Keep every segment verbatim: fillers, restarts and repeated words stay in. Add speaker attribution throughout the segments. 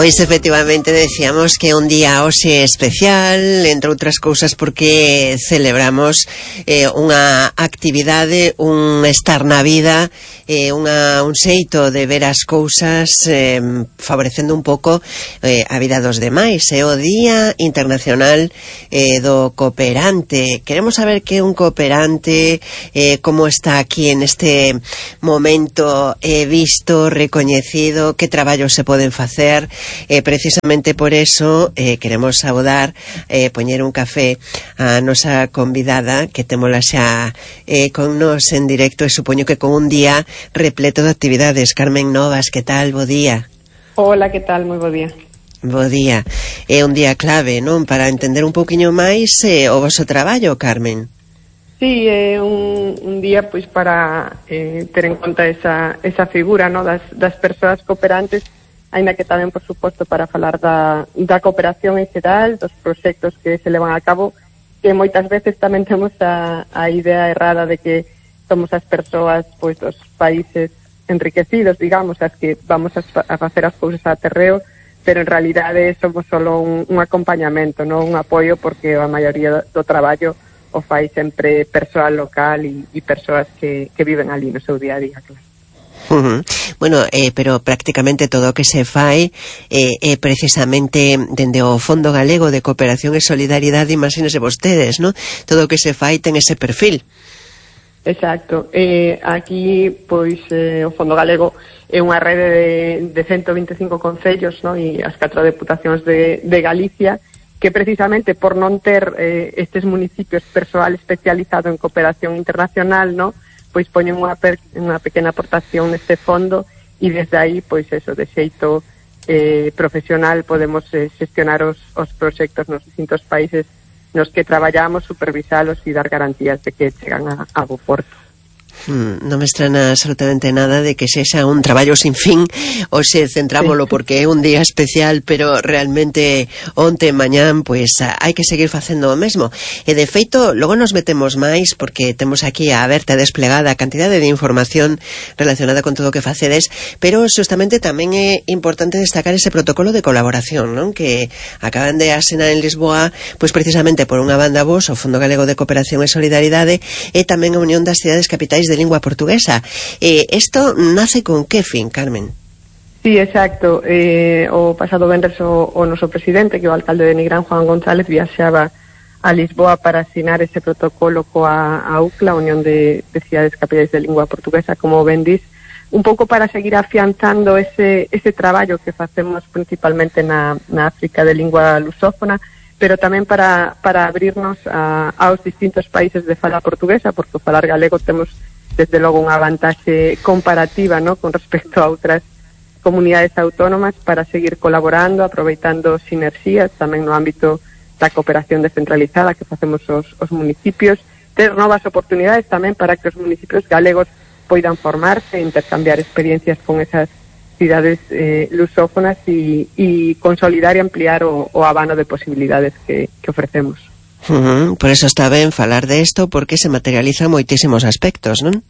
Speaker 1: Pois efectivamente decíamos que un día hoxe especial, entre outras cousas porque celebramos eh, unha actividade, un estar na vida, eh, unha, un xeito de ver as cousas eh, favorecendo un pouco eh, a vida dos demais. É o Día Internacional eh, do Cooperante. Queremos saber que é un cooperante, eh, como está aquí en este momento eh, visto, recoñecido, que traballos se poden facer. Eh, precisamente por eso eh, queremos saudar, eh, poñer un café a nosa convidada, que témola xa eh, con nos en directo, e supoño que con un día repleto de actividades. Carmen Novas, que tal? Bo día.
Speaker 2: Hola, que tal? Moi bo día.
Speaker 1: Bo día. É un día clave, non? Para entender un pouquiño máis eh, o voso traballo, Carmen.
Speaker 2: Sí, é un, un día pois para eh, ter en conta esa, esa figura, no, das, das persoas cooperantes, aínda que tamén, por suposto, para falar da, da cooperación en xeral, dos proxectos que se levan a cabo, que moitas veces tamén temos a, a idea errada de que somos as persoas pois dos países enriquecidos, digamos, as que vamos a, a facer as cousas a terreo, pero en realidade somos solo un, un acompañamento, non un apoio, porque a maioría do traballo o fai sempre persoal local e, e persoas que, que viven ali no seu día a día, claro.
Speaker 1: Uh-huh. Bueno, eh, pero prácticamente todo o que se fai é eh, eh, precisamente dende o Fondo Galego de Cooperación e Solidaridade, imagínese vostedes, ¿no? Todo o que se fai ten ese perfil.
Speaker 2: Exacto. Eh, aquí, pois, eh, o Fondo Galego é unha rede de, de ciento vinte e cinco concellos, ¿no? E as catro deputacións de, de Galicia, que precisamente por non ter eh, estes municipios persoal especializado en cooperación internacional, ¿no? Pois poñen unha, per, unha pequena aportación neste fondo, e desde aí, pois eso, de xeito eh, profesional podemos eh, xestionar os, os proxectos nos distintos países nos que traballamos, supervisalos e dar garantías de que chegan a, a bo porto.
Speaker 1: Hmm, non me estrana absolutamente nada de que sexa un traballo sin fin. Oxe, centrámolo sí, porque é un día especial, pero realmente onte e mañán pois hai que seguir facendo o mesmo. E de feito, logo nos metemos máis, porque temos aquí a aberta desplegada a cantidade de información relacionada con todo o que facedes, pero justamente tamén é importante destacar ese protocolo de colaboración, non? Que acaban de asinar en Lisboa, pois precisamente por unha banda vos, o Fondo Galego de Cooperación e Solidaridade, e tamén a Unión das Cidades Capitais de Lingua Portuguesa. Eh, esto nace con que fin, Carmen?
Speaker 2: Sí, exacto. Eh, o pasado venres o, o noso presidente, que é o alcalde de Nigrán, Juan González, viaxaba a Lisboa para asinar ese protocolo coa a U C L A, a Unión de, de Cidades Capitais de Lingua Portuguesa, como ben dis, un pouco para seguir afianzando ese, ese traballo que facemos principalmente na, na África de lingua lusófona, pero tamén para, para abrirnos a, aos distintos países de fala portuguesa, porque o falar galego temos desde logo unha vantaxe comparativa, ¿no?, con respecto a outras comunidades autónomas, para seguir colaborando, aproveitando sinerxías tamén no ámbito da cooperación descentralizada que facemos os, os municipios, ter novas oportunidades tamén para que os municipios galegos poidan formarse, intercambiar experiencias con esas cidades eh, lusófonas e, e consolidar e ampliar o, o abano de posibilidades que, que ofrecemos.
Speaker 1: Uh-huh. Por eso está ben falar de isto, porque se materializan moitísimos aspectos, non?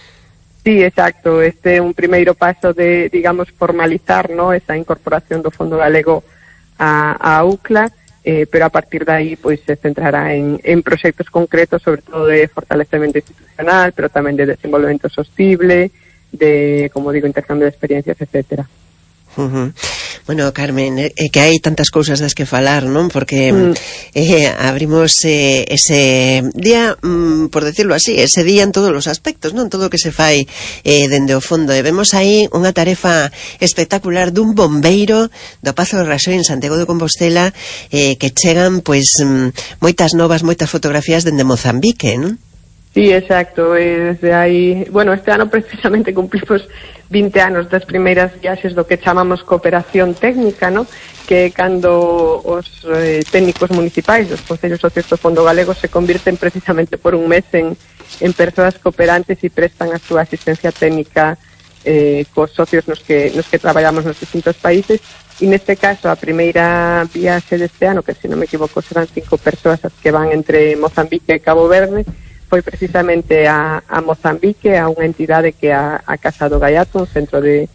Speaker 2: Sí, exacto. Este é un primeiro paso de, digamos, formalizar, ¿no?, esa incorporación do Fondo Galego a, a U C L A, eh, pero a partir de aí pois se centrará en, en proxectos concretos, sobre todo de fortalecemento institucional, pero tamén de desenvolvemento sostible, de, como digo, intercambio de experiencias, etcétera.
Speaker 1: Uh-huh. Bueno, Carmen, é eh, que hai tantas cousas das que falar, non? Porque mm. eh, abrimos eh, ese día, mm, por decirlo así, ese día en todos os aspectos, non? Todo o que se fai eh, dende o fondo, e vemos aí unha tarefa espectacular dun bombeiro do Pazo de Raxoi en Santiago de Compostela, eh, que chegan, pois, mm, moitas novas, moitas fotografías dende Mozambique, non?
Speaker 2: Sí, exacto, e desde aí, bueno, este ano precisamente cumplimos vinte anos das primeiras viaxes do que chamamos cooperación técnica, ¿no?, que cando os eh, técnicos municipais dos concellos socios do Fondo Galego se convirten precisamente por un mes en, en persoas cooperantes e prestan a súa asistencia técnica eh, cos socios nos que, nos que traballamos nos distintos países, e neste caso a primeira viaxe deste ano, que se non me equivoco serán cinco persoas as que van entre Mozambique e Cabo Verde, foi precisamente a, a Mozambique, a unha entidade que é a, a Casa do Gaiato, un centro de,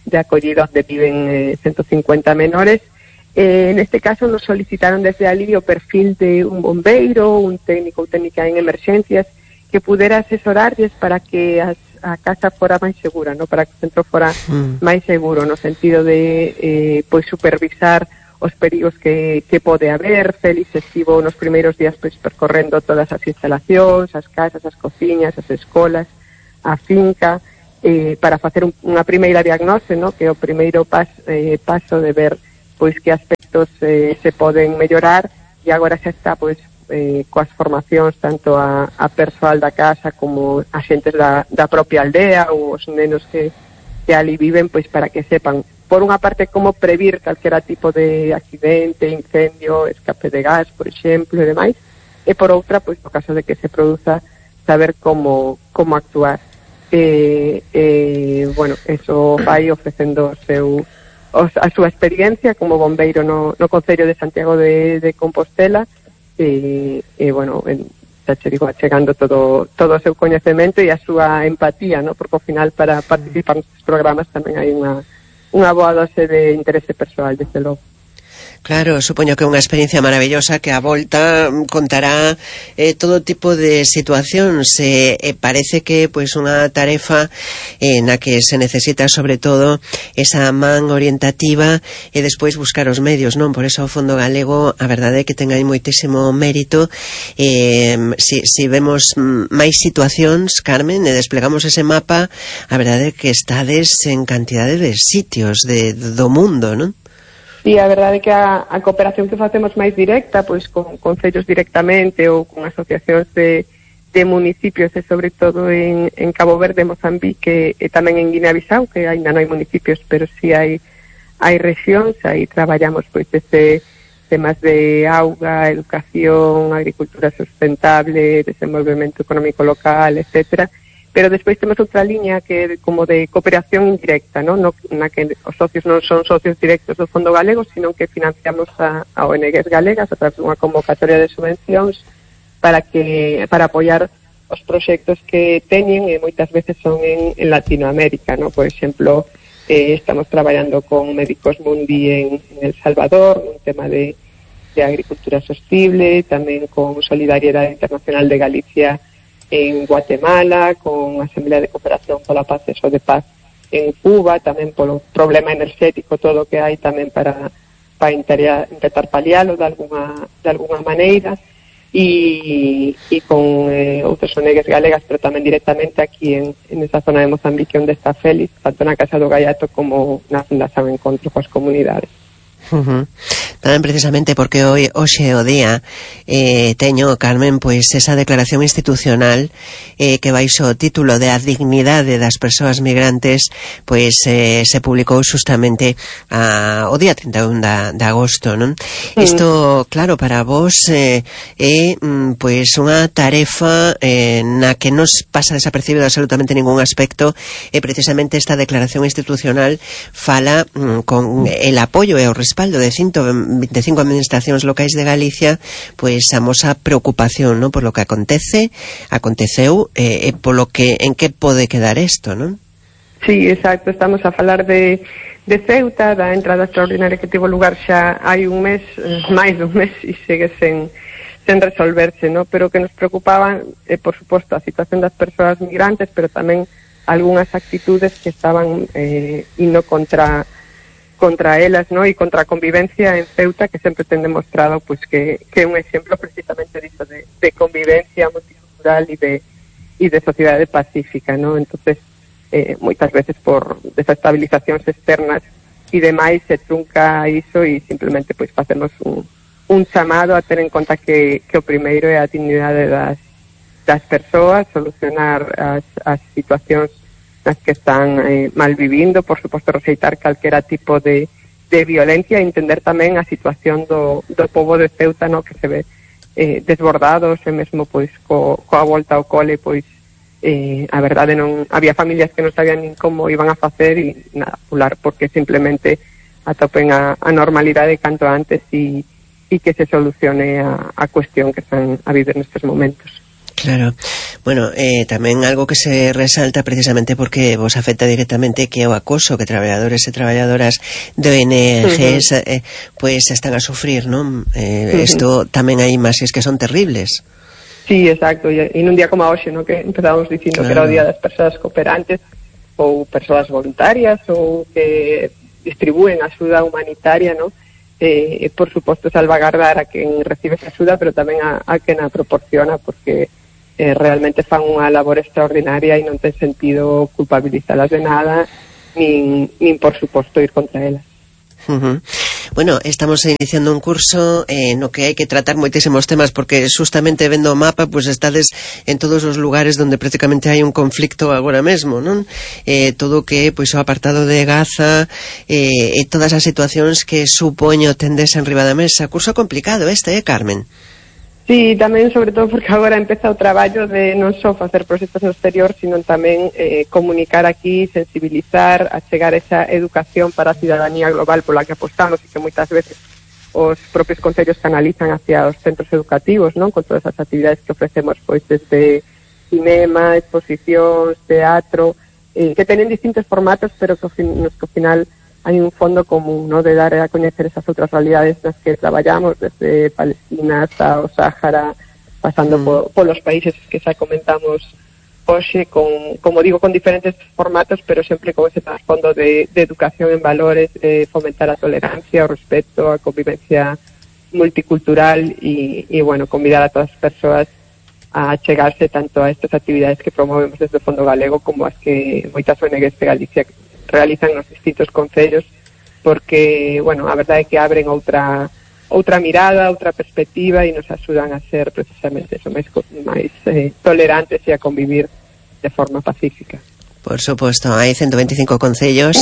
Speaker 2: de acogida onde viven eh, ciento cincuenta menores. Eh, en este caso nos solicitaron desde ali o perfil de un bombeiro, un técnico ou técnica en emerxencias que pudera asesorarles para que as, a casa fora máis segura, no? Para que o centro fora mm. máis seguro, no sentido de eh, pois supervisar os perigos que, que pode haber. Félix estivo nos primeiros días pois percorrendo todas as instalacións, as casas, as cociñas, as escolas, a finca, eh, para facer un, unha primeira diagnose, no? Que é o primeiro pas, eh, paso de ver pois que aspectos eh, se poden mellorar, e agora xa está pois eh, coas formacións tanto a, a persoal da casa como a xentes da, da propia aldea ou os nenos que, que ali viven, pois para que sepan, por unha parte, como previr calquera tipo de accidente, incendio, escape de gas, por exemplo, e demais, e por outra, pois no caso de que se produza, saber como, como actuar. E, e, bueno, eso vai ofrecendo o seu a súa experiencia como bombeiro no, no Concello de Santiago de, de Compostela e, e bueno, en, xa che digo, achegando todo, todo o seu coñecemento e a súa empatía, no? Porque ao final para participar nestes programas tamén hai unha, unha boa dose de interese persoal, desde logo.
Speaker 1: Claro, supoño que é unha experiencia maravillosa que a volta contará eh, todo tipo de situacións e eh, parece que pois unha tarefa eh, na que se necesita sobre todo esa man orientativa e despois buscar os medios, non? Por eso o Fondo Galego a verdade é que ten aí moitísimo mérito. eh, si, si vemos máis situacións, Carmen, e desplegamos ese mapa, a verdade é que estades en cantidade de sitios de, do mundo, non?
Speaker 2: Sí, a verdade é que a, a cooperación que facemos máis directa, pois con concellos directamente ou con asociacións de, de municipios e sobre todo en, en Cabo Verde, Mozambique e tamén en Guinea-Bissau, que ainda non hai municipios, pero sí hai, hai rexións, aí traballamos pois desde temas de auga, educación, agricultura sustentable, desenvolvemento económico local, etcétera. Pero despois temos outra liña que é como de cooperación indirecta, ¿no? No, na que os socios non son socios directos do Fondo Galego, sino que financiamos a, a O N Ges galegas a través dunha convocatoria de subvencións para que para apoiar os proxectos que teñen, e moitas veces son en, en Latinoamérica, ¿no? Por exemplo, eh, estamos traballando con Médicos Mundi en, en El Salvador, un tema de, de agricultura sostible, tamén con Solidariedade Internacional de Galicia en Guatemala, con a Asamblea de Cooperación pola Paz e So de Paz en Cuba, tamén polo problema enerxético, todo o que hai tamén para, para intentar, intentar palialo de alguna, de alguna maneira, e, e con eh, outros O N Ges galegas, pero tamén directamente aquí en, en esa zona de Mozambique onde está Félix, tanto na Casa do Gaiato como na Fundación Encontro coas Comunidades.
Speaker 1: Uh-huh. Tamén precisamente porque hoy hoxe o día eh, teño, Carmen, pois esa declaración institucional eh, que baixo o título de a dignidade das persoas migrantes, pois eh, se publicou justamente a, o día trinta e un de agosto, non? Mm. Isto, claro, para vos eh, é mm, pois unha tarefa eh, na que nos pasa desapercibido absolutamente ningún aspecto, e precisamente esta declaración institucional fala mm, con el apoio e o respaldo de ciento veinticinco administracións locais de Galicia, pois a mosa preocupación, non, por lo que acontece, aconteceu e, e polo que en que pode quedar isto, non?
Speaker 2: Sí, exacto, estamos a falar de, de Ceuta, da entrada extraordinaria que tivo lugar xa hai un mes, máis dun mes, e segue sen, sen resolverse, non? Pero que nos preocupaban, eh, por suposto, a situación das persoas migrantes, pero tamén algunhas actitudes que estaban eh, indo contra contra elas, ¿no? E contra a convivencia en Ceuta, que sempre ten demostrado pues, que, que é un exemplo precisamente disso de, de convivencia multicultural e de, e de sociedade pacífica, ¿no? Entonces, eh, moitas veces por desestabilizacións externas e demais se trunca iso e simplemente pues, facemos un, un chamado a ter en conta que, que o primeiro é a dignidade das, das persoas, solucionar as, as situacións nas que están eh, mal vivindo, por suposto rexeitar calquera tipo de, de violencia e entender tamén a situación do, do povo de Ceuta, no, que se ve eh, desbordados e mesmo pois co, coa volta ao cole, pois eh, a verdade non había familias que non sabían nin como iban a facer e nada, pular porque simplemente atopen a, a normalidade canto antes e, e que se solucione a, a cuestión que están a vivir nestes momentos.
Speaker 1: Claro. Bueno, eh, tamén algo que se resalta precisamente porque vos afecta directamente que o acoso que traballadores e traballadoras de O N Ges uh -huh. eh, pues están a sufrir, non? Eh, isto uh -huh. tamén hai imaxes que son terribles.
Speaker 2: Sí, exacto, e nun día como hoxe, no, que empezamos dicindo claro. que era o día das persoas cooperantes ou persoas voluntarias ou que distribúen axuda humanitaria, no? Eh, por suposto salvagardar a quen recibe esa axuda, pero tamén a, a quen a proporciona, porque eh, realmente fan unha labor extraordinaria e non ten sentido culpabilizalas de nada, nin, nin por suposto ir contra elas.
Speaker 1: Uh-huh. Bueno, estamos iniciando un curso eh, no que hai que tratar moitísimos temas, porque justamente vendo o mapa, pues estades en todos os lugares donde prácticamente hai un conflicto agora mesmo, non? Eh, todo que, pois, o apartado de Gaza eh, e todas as situacións que supoño tendes en riba da mesa. Curso complicado este, eh, Carmen?
Speaker 2: Sí, tamén, sobre todo, porque agora empeza o traballo de non só facer proxectos no exterior, sino tamén eh, comunicar aquí, sensibilizar, achegar esa educación para a cidadanía global pola que apostamos e que moitas veces os propios concellos canalizan hacia os centros educativos, non? Con todas as actividades que ofrecemos, pois, desde cinema, exposicións, teatro, eh, que teñen distintos formatos, pero que, nos que ao final hai un fondo común, ¿no?, de dar a coñecer esas outras realidades nas que traballamos, desde Palestina hasta o Sáhara, pasando mm. po, polos países que xa comentamos hoxe, con, como digo, con diferentes formatos, pero sempre con ese trasfondo de, de educación en valores, de fomentar a tolerancia, o respeto, a convivencia multicultural e, e bueno, convidar a todas as persoas a chegarse tanto a estas actividades que promovemos desde o Fondo Galego como as que moitas O N Ges de Galicia realizan nos distintos concellos, porque, bueno, a verdade é que abren outra outra mirada, outra perspectiva e nos axudan a ser precisamente eso, máis, máis eh, tolerantes e a convivir de forma pacífica.
Speaker 1: Por suposto, hai ciento veinticinco concellos,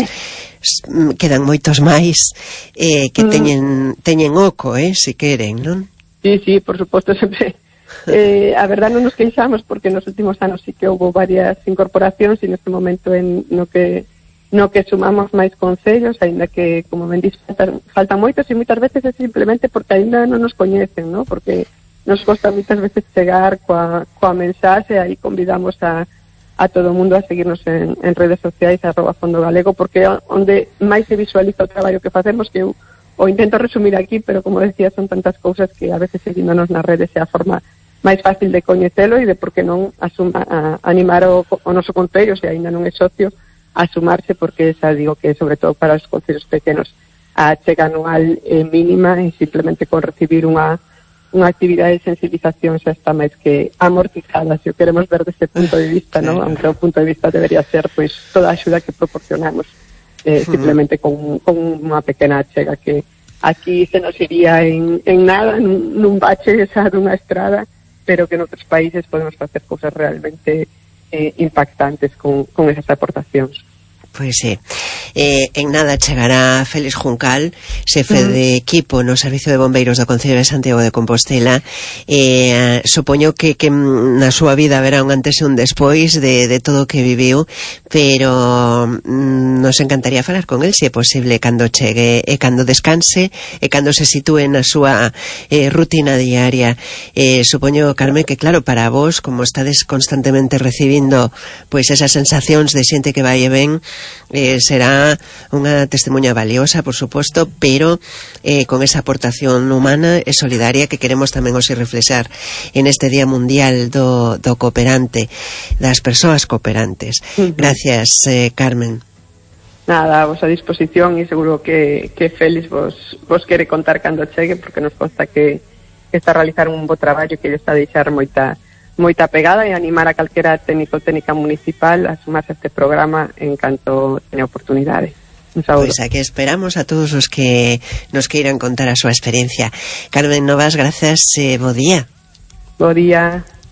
Speaker 1: quedan moitos máis eh, que teñen teñen oco, eh, se queren, non?
Speaker 2: Sí, sí, por suposto, sempre eh, a verdade non nos queixamos porque nos últimos anos sí que houve varias incorporacións e neste momento en no que no que sumamos máis concellos, aínda que, como ben dís, faltan, faltan moitos e moitas veces é simplemente porque aínda non nos coñecen, ¿no? Porque nos costa moitas veces chegar coa, coa mensaxe, aí convidamos a, a todo o mundo a seguirnos en, en redes sociais, arroba Fondo Galego, porque onde máis se visualiza o traballo que facemos, que eu o intento resumir aquí, pero como decía, son tantas cousas que a veces seguíndonos nas redes é a forma máis fácil de coñecelo e de por que non asuma, a, animar o, o noso concello, se aínda non é socio, a sumarse, porque xa digo que sobre todo para os concellos pequenos a chega anual é mínima e simplemente con recibir unha unha actividade de sensibilización xa está máis que amortizada, se o queremos ver desde punto de vista, ¿no? Aunque o punto de vista debería ser pois toda a axuda que proporcionamos eh, simplemente con, con unha pequena chega que aquí se nos iría en, en nada, nun, nun bache esa dunha estrada, pero que en outros países podemos facer cousas realmente Eh, impactantes con, con esas aportacións.
Speaker 1: Pois sí. Eh, en nada chegará Félix Juncal, xefe uh -huh. de equipo no Servicio de Bombeiros do Concello de Santiago de Compostela. Eh, supoño que, que na súa vida haberá un antes e un despois de, de todo o que viviu, pero mm, nos encantaría falar con el, se é posible, cando chegue e cando descanse e cando se sitúe na súa eh, rutina diaria. Eh, supoño, Carmen, que claro, para vos, como estades constantemente recibindo pois esas sensacións de xente que vai e ven, Eh, será unha testemunha valiosa, por suposto, pero eh, con esa aportación humana e solidaria que queremos tamén hoxe reflexar en este Día Mundial do, do Cooperante, das persoas cooperantes. Uh -huh. Gracias, eh, Carmen.
Speaker 2: Nada, a vosa disposición e seguro que, que Félix vos, vos quere contar cando chegue, porque nos consta que, que está a realizar un bo traballo que lle está a deixar moita moita pegada e animar a calquera técnico técnica municipal a sumarse a este programa en canto teña oportunidade. Un saúdo.
Speaker 1: Pois aquí esperamos a todos os que nos queiran contar a súa experiencia. Carmen Novas, grazas e bo día.
Speaker 2: Bo día.